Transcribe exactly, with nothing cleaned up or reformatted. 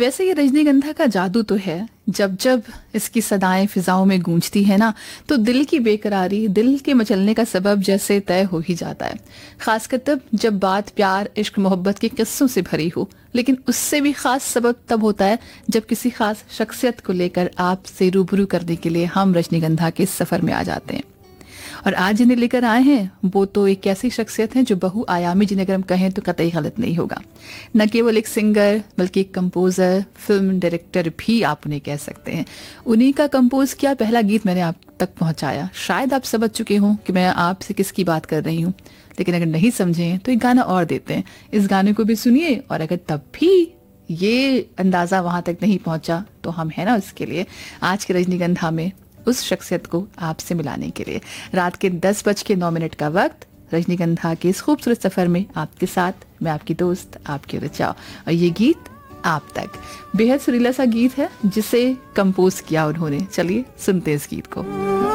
वैसे ये रजनीगंधा का जादू तो है, जब जब इसकी सदाएं फिजाओं में गूंजती है ना, तो दिल की बेकरारी, दिल के मचलने का सबब जैसे तय हो ही जाता है। खासकर तब जब बात प्यार, इश्क, मोहब्बत के किस्सों से भरी हो। लेकिन उससे भी खास सबब तब होता है जब किसी खास शख्सियत को लेकर आपसे रूबरू करने के लिए हम रजनीगंधा के सफर में आ जाते हैं। और आज जिन्हें लेकर आए हैं वो तो एक ऐसी शख्सियत है जो बहुआयामी, जिन्हें अगर हम कहें तो कतई गलत नहीं होगा। न केवल एक सिंगर बल्कि एक कंपोजर, फिल्म डायरेक्टर भी आप उन्हें कह सकते हैं। उन्हीं का कंपोज किया पहला गीत मैंने आप तक पहुंचाया। शायद आप समझ चुके हों कि मैं आपसे किसकी बात कर रही हूँ, लेकिन अगर नहीं समझे तो एक गाना और देते हैं। इस गाने को भी सुनिए, और अगर तब भी ये अंदाजा वहां तक नहीं पहुंचा तो हम है ना उसके लिए आज के रजनीगंधा में उस शख्सियत को आपसे मिलाने के लिए। रात के दस बज के नौ मिनट का वक्त, रजनीगंधा के इस खूबसूरत सफर में आपके साथ मैं आपकी दोस्त, आपकी ऋचा। और ये गीत आप तक बेहद सुरीला सा गीत है जिसे कंपोज किया उन्होंने। चलिए सुनते हैं इस गीत को।